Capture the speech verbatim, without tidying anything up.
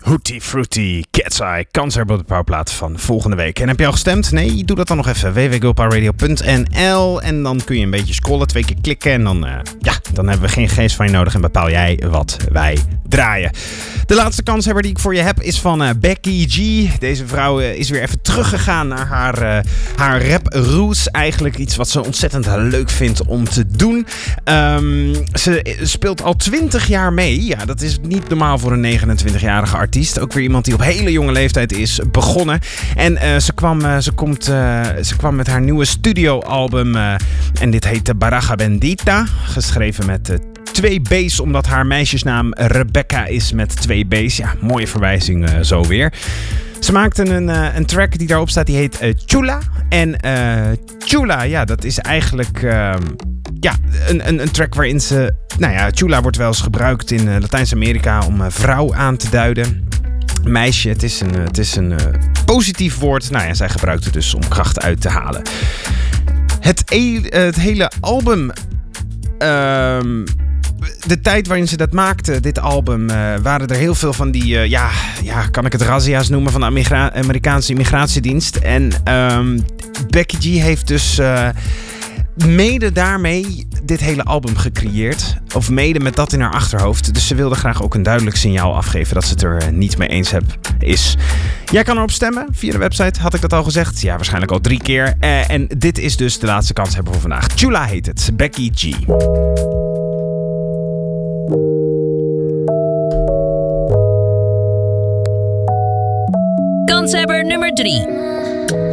Hootie Fruity Cat's Eye, kans hebben op de powerplaat van volgende week. En heb je al gestemd? Nee, doe dat dan nog even. w w w punt girlpowerradio punt n l En dan kun je een beetje scrollen, twee keer klikken. En dan, uh, ja, dan hebben we geen geest van je nodig en bepaal jij wat wij draaien. De laatste kanshebber die ik voor je heb is van uh, Becky G. Deze vrouw uh, is weer even teruggegaan naar haar, uh, haar rap roots. Eigenlijk iets wat ze ontzettend leuk vindt om te doen. Um, ze speelt al twintig jaar mee. Ja, dat is niet normaal voor een negenentwintigjarige artiest. Ook weer iemand die op hele jonge leeftijd is begonnen. En uh, ze, kwam, uh, ze, komt, uh, ze kwam met haar nieuwe studioalbum. Uh, en dit heet Baraja Bendita. Geschreven met uh, twee B's, omdat haar meisjesnaam Rebecca is met twee B's. Ja, mooie verwijzing uh, zo weer. Ze maakte een, uh, een track die daarop staat, die heet uh, Chula. En uh, Chula, ja, dat is eigenlijk uh, ja, een, een, een track waarin ze... Nou ja, Chula wordt wel eens gebruikt in uh, Latijns-Amerika om uh, vrouw aan te duiden. Meisje, het is een, uh, het is een uh, positief woord. Nou ja, zij gebruikt het dus om kracht uit te halen. Het, e- het hele album... Uh, De tijd waarin ze dat maakte, dit album, uh, waren er heel veel van die, uh, ja, ja, kan ik het razzia's noemen, van de Amerika- Amerikaanse immigratiedienst. En um, Becky G heeft dus uh, mede daarmee dit hele album gecreëerd. Of mede met dat in haar achterhoofd. Dus ze wilde graag ook een duidelijk signaal afgeven dat ze het er uh, niet mee eens heb, is. Jij kan erop stemmen via de website, had ik dat al gezegd? Ja, waarschijnlijk al drie keer. Uh, en dit is dus de laatste kans hebben voor vandaag. Chula heet het, Becky G. Kanshebber nummer drie.